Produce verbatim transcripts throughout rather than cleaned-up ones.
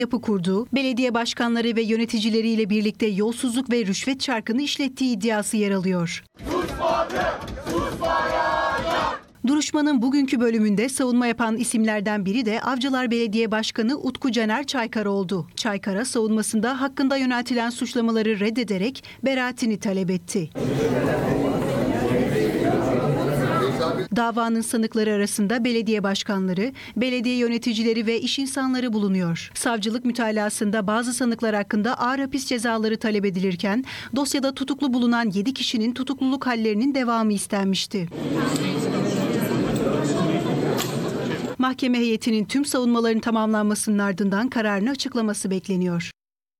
yapı kurduğu, belediye başkanları ve yöneticileriyle birlikte yolsuzluk ve rüşvet çarkını işlettiği iddiası yer alıyor. Duruşmanın bugünkü bölümünde savunma yapan isimlerden biri de Avcılar Belediye Başkanı Utku Caner Çaykara oldu. Çaykara savunmasında hakkında yöneltilen suçlamaları reddederek beraatini talep etti. Davanın sanıkları arasında belediye başkanları, belediye yöneticileri ve iş insanları bulunuyor. Savcılık mütalasında bazı sanıklar hakkında ağır hapis cezaları talep edilirken dosyada tutuklu bulunan yedi kişinin tutukluluk hallerinin devamı istenmişti. Mahkeme heyetinin tüm savunmaların tamamlanmasının ardından kararını açıklaması bekleniyor.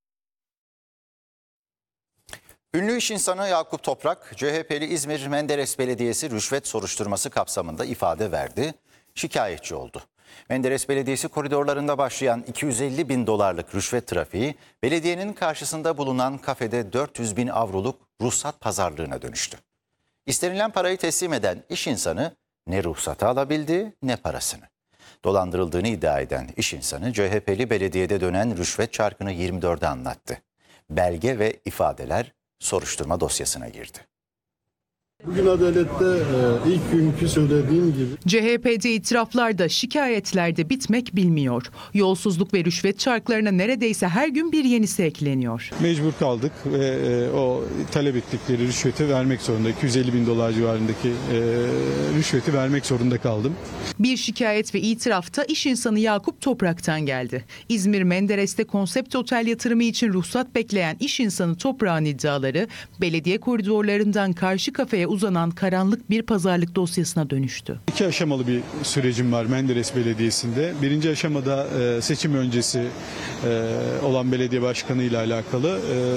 Ünlü iş insanı Yakup Toprak, C H P'li İzmir Menderes Belediyesi rüşvet soruşturması kapsamında ifade verdi, şikayetçi oldu. Menderes Belediyesi koridorlarında başlayan iki yüz elli bin dolarlık rüşvet trafiği, belediyenin karşısında bulunan kafede dört yüz bin avroluk ruhsat pazarlığına dönüştü. İstenilen parayı teslim eden iş insanı ne ruhsatı alabildi ne parasını. Dolandırıldığını iddia eden iş insanı C H P'li belediyede dönen rüşvet çarkını yirmi dörde anlattı. Belge ve ifadeler soruşturma dosyasına girdi. Bugün Adalet'te e, ilk günkü söylediğim gibi C H P'de itiraflarda, şikayetlerde bitmek bilmiyor. Yolsuzluk ve rüşvet çarklarına neredeyse her gün bir yenisi ekleniyor. mecbur kaldık ve e, o talep ettikleri rüşveti vermek zorunda. iki yüz elli bin dolar civarındaki e, rüşveti vermek zorunda kaldım. Bir şikayet ve itirafta iş insanı Yakup Toprak'tan geldi. İzmir Menderes'te konsept otel yatırımı için ruhsat bekleyen iş insanı Toprak'ın iddiaları belediye koridorlarından karşı kafeye uzanan karanlık bir pazarlık dosyasına dönüştü. İki aşamalı bir sürecim var Menderes Belediyesi'nde. Birinci aşamada e, seçim öncesi e, olan belediye başkanı ile alakalı.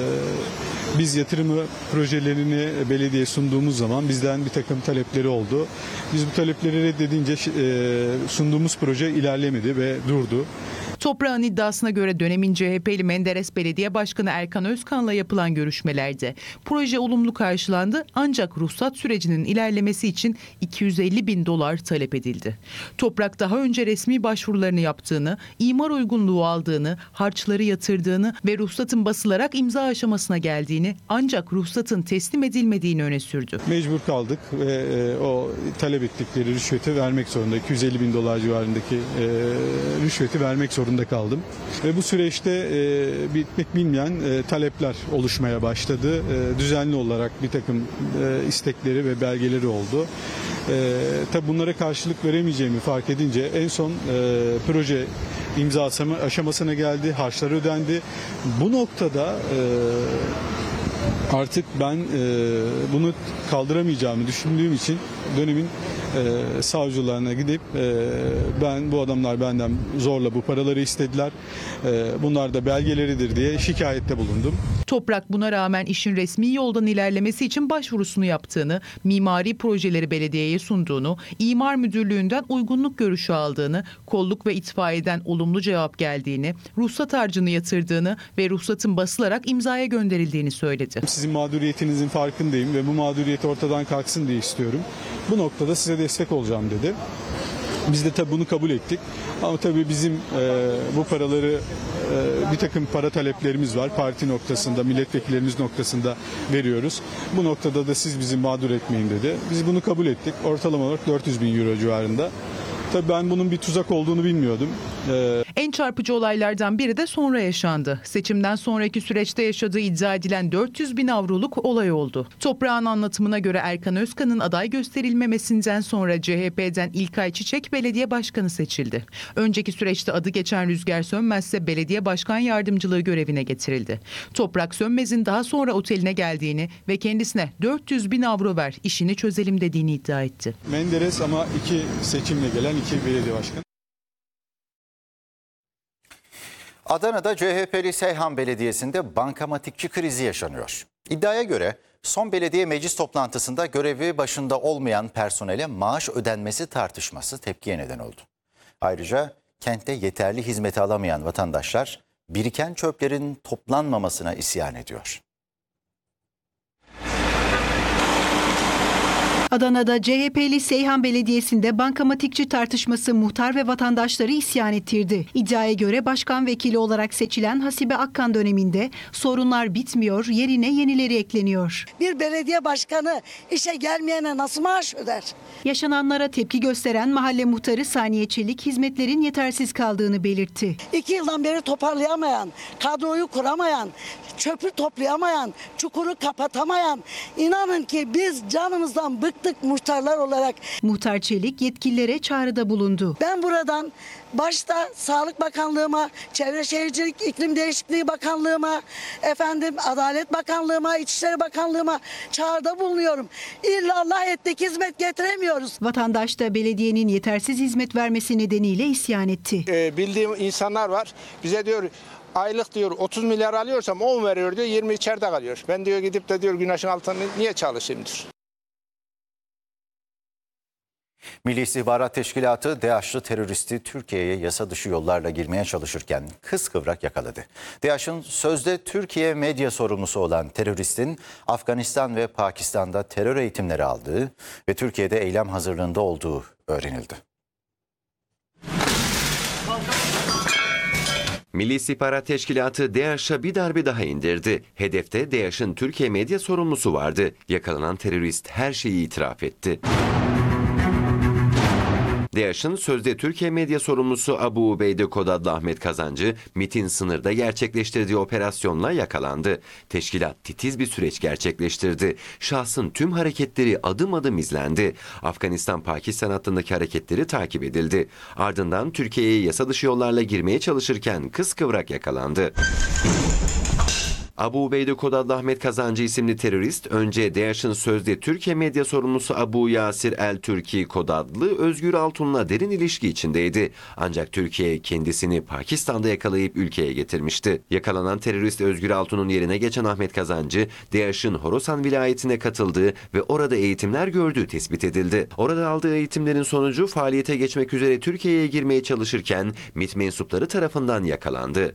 E, biz yatırımı projelerini belediyeye sunduğumuz zaman bizden bir takım talepleri oldu. Biz bu talepleri reddedince e, sunduğumuz proje ilerlemedi ve durdu. Toprak'ın iddiasına göre dönemin C H P'li Menderes Belediye Başkanı Erkan Özkan'la yapılan görüşmelerde proje olumlu karşılandı ancak ruhsat sürecinin ilerlemesi için iki yüz elli bin dolar talep edildi. Toprak daha önce resmi başvurularını yaptığını, imar uygunluğu aldığını, harçları yatırdığını ve ruhsatın basılarak imza aşamasına geldiğini ancak ruhsatın teslim edilmediğini öne sürdü. Mecbur kaldık ve e, o talep ettikleri rüşveti vermek zorunda. iki yüz elli bin dolar civarındaki e, rüşveti vermek zorunda kaldım. Ve bu süreçte e, bitmek bilmeyen e, talepler oluşmaya başladı. E, düzenli olarak bir takım e, istekleri ve belgeleri oldu. E, tabii bunlara karşılık veremeyeceğimi fark edince en son e, proje imza aşamasına geldi, harçlar ödendi. Bu noktada e, artık ben e, bunu kaldıramayacağımı düşündüğüm için dönemin e, savcılarına gidip e, ben bu adamlar benden zorla bu paraları istediler. E, bunlar da belgeleridir diye şikayette bulundum. Toprak buna rağmen işin resmi yoldan ilerlemesi için başvurusunu yaptığını, mimari projeleri belediyeye sunduğunu, imar müdürlüğünden uygunluk görüşü aldığını, kolluk ve itfaiyeden olumlu cevap geldiğini, ruhsat harcını yatırdığını ve ruhsatın basılarak imzaya gönderildiğini söyledi. Sizin mağduriyetinizin farkındayım ve bu mağduriyet ortadan kalksın diye istiyorum. Bu noktada size destek olacağım dedi. Biz de tabii bunu kabul ettik. Ama tabii bizim e, bu paraları e, bir takım para taleplerimiz var. Parti noktasında, milletvekillerimiz noktasında veriyoruz. Bu noktada da siz bizi mağdur etmeyin dedi. Biz bunu kabul ettik. Ortalama olarak dört yüz bin euro civarında. Tabii ben bunun bir tuzak olduğunu bilmiyordum. Ee... En çarpıcı olaylardan biri de sonra yaşandı. Seçimden sonraki süreçte yaşadığı iddia edilen dört yüz bin avroluk olay oldu. Toprağın anlatımına göre Erkan Özkan'ın aday gösterilmemesinden sonra C H P'den İlkay Çiçek belediye başkanı seçildi. Önceki süreçte adı geçen Rüzgar Sönmez ise belediye başkan yardımcılığı görevine getirildi. Toprak Sönmez'in daha sonra oteline geldiğini ve kendisine dört yüz bin avro ver işini çözelim dediğini iddia etti. Menderes ama iki seçimle gelen iki belediye başkanı. Adana'da C H P'li Seyhan Belediyesi'nde bankamatikçi krizi yaşanıyor. İddiaya göre son belediye meclis toplantısında görevi başında olmayan personele maaş ödenmesi tartışması tepkiye neden oldu. Ayrıca kentte yeterli hizmeti alamayan vatandaşlar biriken çöplerin toplanmamasına isyan ediyor. Adana'da C H P'li Seyhan Belediyesi'nde bankamatikçi tartışması muhtar ve vatandaşları isyan ettirdi. İddiaya göre başkan vekili olarak seçilen Hasibe Akkan döneminde sorunlar bitmiyor, yerine yenileri ekleniyor. Bir belediye başkanı işe gelmeyene nasıl maaş öder? Yaşananlara tepki gösteren mahalle muhtarı Saniye Çelik hizmetlerin yetersiz kaldığını belirtti. İki yıldan beri toparlayamayan, kadroyu kuramayan, çöpü toplayamayan, çukuru kapatamayan, inanın ki biz canımızdan bıktık muhtarlar olarak. Muhtar Çelik yetkililere çağrıda bulundu. Ben buradan başta Sağlık Bakanlığıma, Çevre Şehircilik İklim Değişikliği Bakanlığıma, efendim Adalet Bakanlığıma, İçişleri Bakanlığıma çağrıda bulunuyorum. İllallah ettik, hizmet getiremiyoruz. Vatandaş da belediyenin yetersiz hizmet vermesi nedeniyle isyan etti. Ee, bildiğim insanlar var. Bize diyor aylık diyor otuz milyar alıyorsam on veriyor diyor, yirmi içeride kalıyor. Ben diyor gidip de diyor güneşin altında niye çalışayım diyor. Milli İstihbarat Teşkilatı DAEŞ'lı teröristi Türkiye'ye yasa dışı yollarla girmeye çalışırken kıskıvrak yakaladı. DAEŞ'in sözde Türkiye medya sorumlusu olan teröristin Afganistan ve Pakistan'da terör eğitimleri aldığı ve Türkiye'de eylem hazırlığında olduğu öğrenildi. Milli İstihbarat Teşkilatı DAEŞ'a bir darbe daha indirdi. Hedefte DAEŞ'in Türkiye medya sorumlusu vardı. Yakalanan terörist her şeyi itiraf etti. DAEŞ'in sözde Türkiye medya sorumlusu Abu Ubeyde Kod adlı Ahmet Kazancı, MİT'in sınırda gerçekleştirdiği operasyonla yakalandı. Teşkilat titiz bir süreç gerçekleştirdi. Şahsın tüm hareketleri adım adım izlendi. Afganistan-Pakistan hattındaki hareketleri takip edildi. Ardından Türkiye'ye yasa dışı yollarla girmeye çalışırken kıskıvrak yakalandı. Abu Ubeyde Kod adlı Ahmet Kazancı isimli terörist önce DAEŞ'in sözde Türkiye medya sorumlusu Abu Yasir El-Türki Kod adlı Özgür Altun'la derin ilişki içindeydi. Ancak Türkiye kendisini Pakistan'da yakalayıp ülkeye getirmişti. Yakalanan terörist Özgür Altun'un yerine geçen Ahmet Kazancı, DAEŞ'in Horasan vilayetine katıldığı ve orada eğitimler gördüğü tespit edildi. Orada aldığı eğitimlerin sonucu faaliyete geçmek üzere Türkiye'ye girmeye çalışırken MİT mensupları tarafından yakalandı.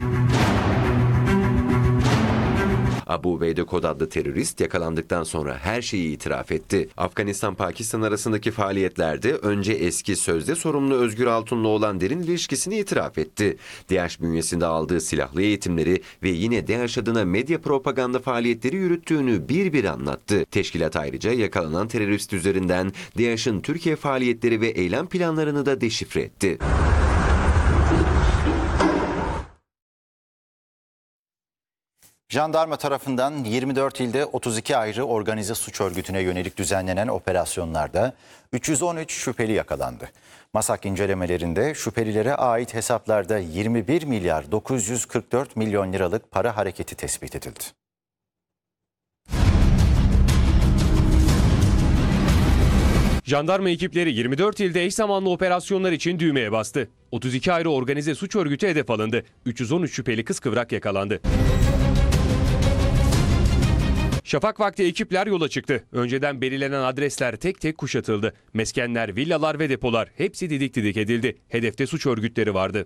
Abu Ubeyde Kod adlı terörist yakalandıktan sonra her şeyi itiraf etti. Afganistan-Pakistan arasındaki faaliyetlerde önce eski sözde sorumlu Özgür Altun'la olan derin ilişkisini itiraf etti. DAEŞ bünyesinde aldığı silahlı eğitimleri ve yine DAEŞ adına medya propaganda faaliyetleri yürüttüğünü bir bir anlattı. Teşkilat ayrıca yakalanan terörist üzerinden DAEŞ'in Türkiye faaliyetleri ve eylem planlarını da deşifre etti. Jandarma tarafından yirmi dört ilde otuz iki ayrı organize suç örgütüne yönelik düzenlenen operasyonlarda üç yüz on üç şüpheli yakalandı. MASAK incelemelerinde şüphelilere ait hesaplarda yirmi bir milyar dokuz yüz kırk dört milyon liralık para hareketi tespit edildi. Jandarma ekipleri yirmi dört ilde eş zamanlı operasyonlar için düğmeye bastı. otuz iki ayrı organize suç örgütü hedef alındı. üç yüz on üç şüpheli kıskıvrak yakalandı. Şafak vakti ekipler yola çıktı. Önceden belirlenen adresler tek tek kuşatıldı. Meskenler, villalar ve depolar hepsi didik didik edildi. Hedefte suç örgütleri vardı.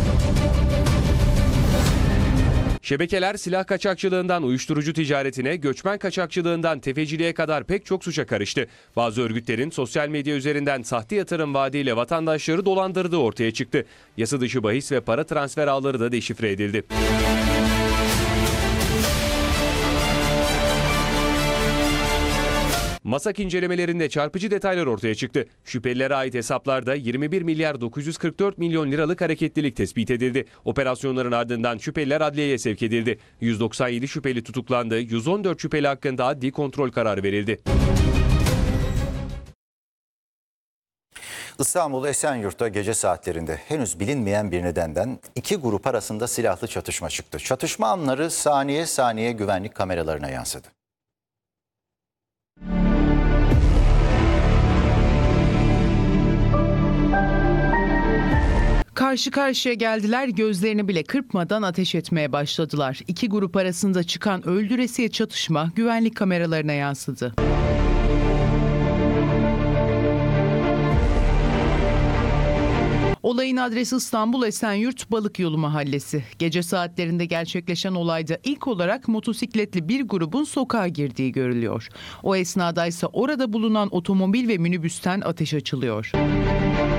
Şebekeler silah kaçakçılığından uyuşturucu ticaretine, göçmen kaçakçılığından tefeciliğe kadar pek çok suça karıştı. Bazı örgütlerin sosyal medya üzerinden sahte yatırım vaadiyle vatandaşları dolandırdığı ortaya çıktı. Yasa dışı bahis ve para transfer ağları da deşifre edildi. MASAK incelemelerinde çarpıcı detaylar ortaya çıktı. Şüphelilere ait hesaplarda yirmi bir milyar dokuz yüz kırk dört milyon liralık hareketlilik tespit edildi. Operasyonların ardından şüpheliler adliyeye sevk edildi. yüz doksan yedi şüpheli tutuklandı, yüz on dört şüpheli hakkında adli kontrol kararı verildi. İstanbul Esenyurt'ta gece saatlerinde henüz bilinmeyen bir nedenden iki grup arasında silahlı çatışma çıktı. Çatışma anları saniye saniye güvenlik kameralarına yansıdı. Karşı karşıya geldiler, gözlerini bile kırpmadan ateş etmeye başladılar. İki grup arasında çıkan öldüresiye çatışma güvenlik kameralarına yansıdı. Olayın adresi İstanbul Esenyurt Balıkyolu Mahallesi. Gece saatlerinde gerçekleşen olayda ilk olarak motosikletli bir grubun sokağa girdiği görülüyor. O esnada ise orada bulunan otomobil ve minibüsten ateş açılıyor.